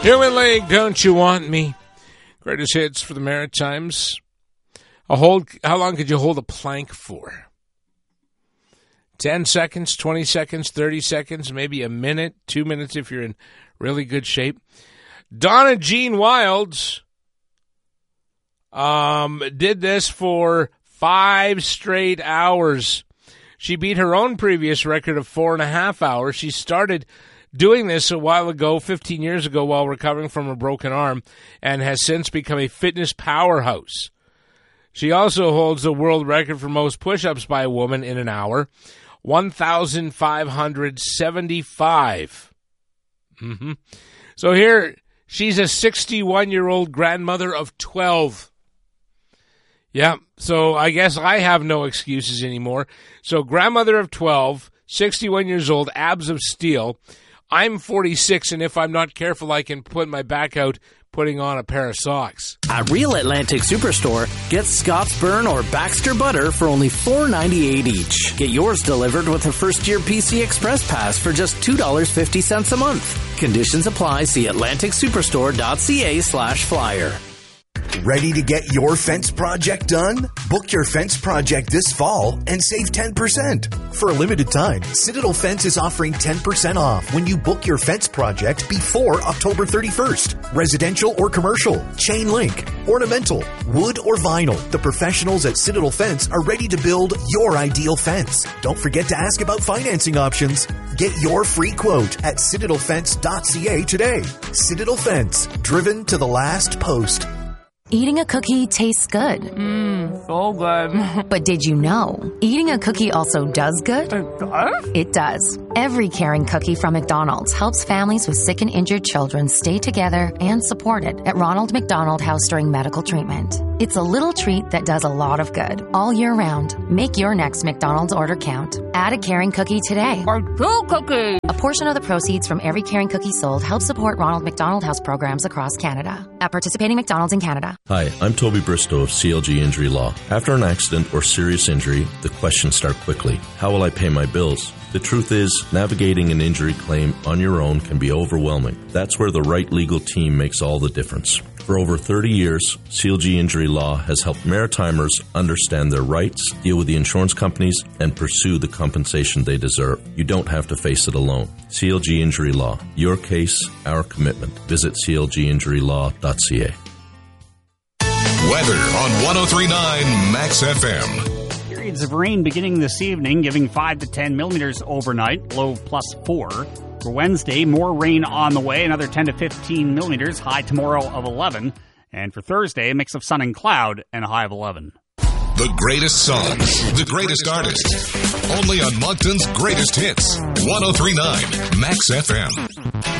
Human League, Don't You Want Me? Greatest hits for the Maritimes. How long could you hold a plank for? 10 seconds, 20 seconds, 30 seconds, maybe a minute, 2 minutes if you're in really good shape. Donna Jean Wilds did this for 5 straight hours. She beat her own previous record of 4.5 hours. She started doing this a while ago, 15 years ago, while recovering from a broken arm, and has since become a fitness powerhouse. She also holds the world record for most push-ups by a woman in an hour, 1,575. So here, she's a 61-year-old grandmother of 12. Yeah, so I guess I have no excuses anymore. So grandmother of 12, 61 years old, abs of steel. I'm 46, and if I'm not careful, I can put my back out putting on a pair of socks. At Real Atlantic Superstore, get Scott's Burn or Baxter Butter for only $4.98 each. Get yours delivered with a first-year PC Express Pass for just $2.50 a month. Conditions apply. See AtlanticSuperstore.ca/flyer. Ready to get your fence project done? Book your fence project this fall and save 10%. For a limited time, Citadel Fence is offering 10% off when you book your fence project before October 31st. Residential or commercial, chain link, ornamental, wood or vinyl. The professionals at Citadel Fence are ready to build your ideal fence. Don't forget to ask about financing options. Get your free quote at citadelfence.ca today. Citadel Fence, driven to the last post. Eating a cookie tastes good. So good. But did you know, eating a cookie also does good? It does? It does. Every caring cookie from McDonald's helps families with sick and injured children stay together and supported at Ronald McDonald House during medical treatment. It's a little treat that does a lot of good all year round. Make your next McDonald's order count. Add a caring cookie today. Or 2 cookies. A portion of the proceeds from every caring cookie sold helps support Ronald McDonald House programs across Canada. At participating McDonald's in Canada. Hi, I'm Toby Bristow of CLG Injury Law. After an accident or serious injury, the questions start quickly. How will I pay my bills? The truth is, navigating an injury claim on your own can be overwhelming. That's where the right legal team makes all the difference. For over 30 years, CLG Injury Law has helped Maritimers understand their rights, deal with the insurance companies, and pursue the compensation they deserve. You don't have to face it alone. CLG Injury Law. Your case, our commitment. Visit clginjurylaw.ca. Weather on 103.9 Max FM. Periods of rain beginning this evening, giving 5 to 10 millimeters overnight, low +4. For Wednesday, more rain on the way, another 10 to 15 millimeters, high tomorrow of 11. And for Thursday, a mix of sun and cloud and a high of 11. The greatest songs, the greatest artists. Only on Moncton's greatest hits. 103.9 Max FM.